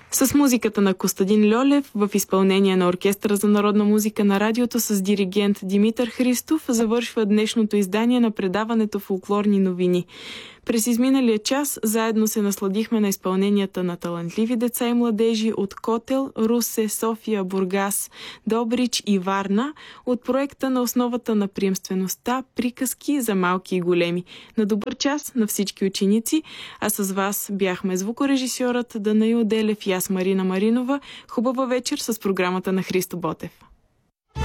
С музиката на Костадин Льолев в изпълнение на Оркестъра за народна музика на радиото с диригент Димитър Христов завършва днешното издание на предаването Фолклорни новини. През изминалия час заедно се насладихме на изпълненията на талантливи деца и младежи от Котел, Русе, София, Бургас, Добрич и Варна от проекта на основата на приемствеността "Приказки за малки и големи". На добър час на всички ученици, а с вас бяхме звукорежисьорът Данаил Делев и аз, Марина Маринова. Хубава вечер с програмата на Христо Ботев.